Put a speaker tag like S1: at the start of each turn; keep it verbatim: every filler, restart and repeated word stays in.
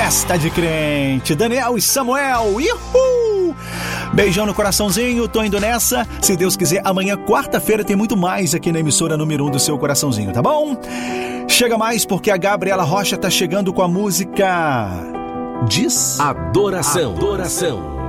S1: Festa de crente, Daniel e Samuel, uhul! Beijão no coraçãozinho, tô indo nessa. Se Deus quiser, amanhã, quarta-feira, tem muito mais aqui na emissora número um do seu coraçãozinho, tá bom? Chega mais porque a Gabriela Rocha tá chegando com a música Diz
S2: Adoração. Adoração.